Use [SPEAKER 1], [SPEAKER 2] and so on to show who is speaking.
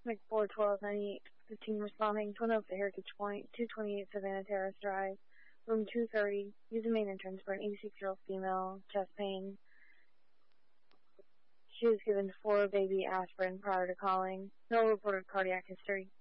[SPEAKER 1] 412-9815 responding. Twin Oaks at Heritage Point, 228 Savannah Terrace Drive, room 230. Use the main entrance for an 86-year-old female, chest pain. She was given 4 baby aspirin prior to calling. No reported cardiac history.